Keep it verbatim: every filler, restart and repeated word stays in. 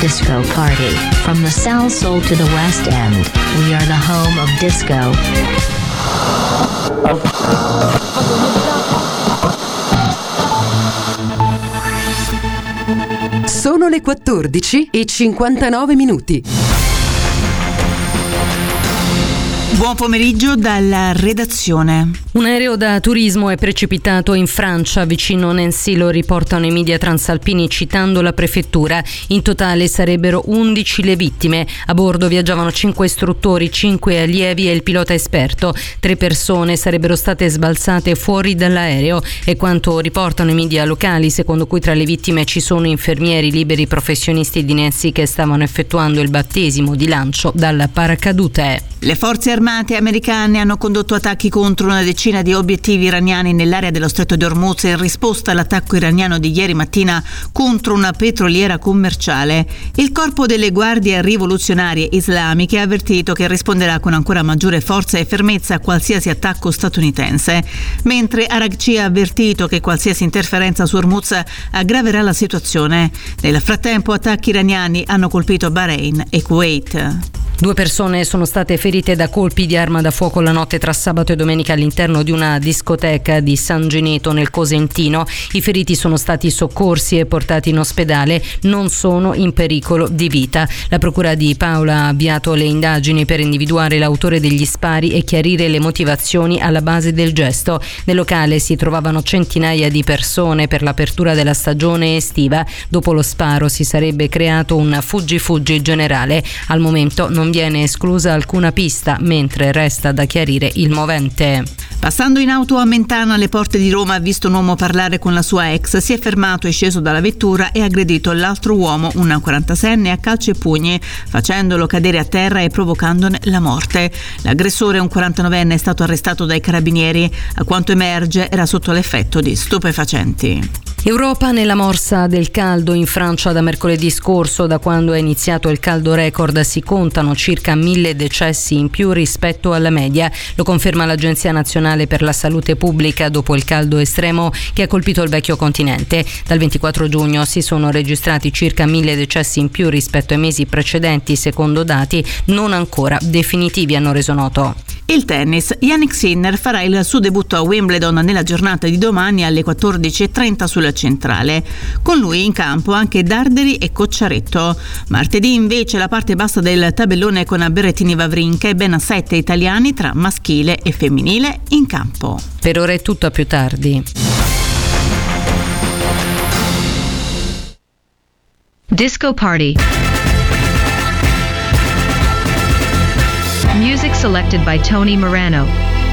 Disco Party. From the South Soul to the West End, we are the home of disco. Sono le quattordici e cinquantanove minuti. Buon pomeriggio dalla redazione. Un aereo da turismo è precipitato in Francia, vicino Nancy, lo riportano i media transalpini citando la prefettura. In totale sarebbero undici le vittime. A bordo viaggiavano cinque istruttori, cinque allievi e il pilota esperto. Tre persone sarebbero state sbalzate fuori dall'aereo, e quanto riportano i media locali, secondo cui tra le vittime ci sono infermieri liberi professionisti di Nancy che stavano effettuando il battesimo di lancio dal paracadute. Le forze armate americane hanno condotto attacchi contro una decina di obiettivi iraniani nell'area dello Stretto di Hormuz in risposta all'attacco iraniano di ieri mattina contro una petroliera commerciale. Il corpo delle guardie rivoluzionarie islamiche ha avvertito che risponderà con ancora maggiore forza e fermezza a qualsiasi attacco statunitense, mentre Araghchi ha avvertito che qualsiasi interferenza su Hormuz aggraverà la situazione. Nel frattempo attacchi iraniani hanno colpito Bahrain e Kuwait. Due persone sono state ferite da colpi di arma da fuoco la notte tra sabato e domenica all'interno di una discoteca di San Geneto nel Cosentino. I feriti sono stati soccorsi e portati in ospedale, non sono in pericolo di vita. La procura di Paola ha avviato le indagini per individuare l'autore degli spari e chiarire le motivazioni alla base del gesto. Nel locale si trovavano centinaia di persone per l'apertura della stagione estiva. Dopo lo sparo si sarebbe creato un fuggi-fuggi generale. Al momento non viene esclusa alcuna pista, mentre resta da chiarire il movente. Passando in auto a Mentana alle porte di Roma ha visto un uomo parlare con la sua ex, si è fermato, è sceso dalla vettura e ha aggredito l'altro uomo, un quarantasenne, a calci e pugni, facendolo cadere a terra e provocandone la morte. L'aggressore, un quarantanovenne, è stato arrestato dai carabinieri. A quanto emerge era sotto l'effetto di stupefacenti. Europa nella morsa del caldo. In Francia da mercoledì scorso, da quando è iniziato il caldo record, si contano circa mille decessi in più rispetto alla media. Lo conferma l'Agenzia Nazionale per la Salute Pubblica dopo il caldo estremo che ha colpito il vecchio continente. Dal ventiquattro giugno si sono registrati circa mille decessi in più rispetto ai mesi precedenti, secondo dati non ancora definitivi, hanno reso noto. Il tennis. Jannik Sinner farà il suo debutto a Wimbledon nella giornata di domani alle quattordici e trenta sulla centrale. Con lui in campo anche Darderi e Cocciaretto. Martedì invece la parte bassa del tabellone con Berrettini Wawrinka e ben sette italiani tra maschile e femminile in campo. Per ora è tutto, a più tardi. Disco Party. Music selected by Tony Morano.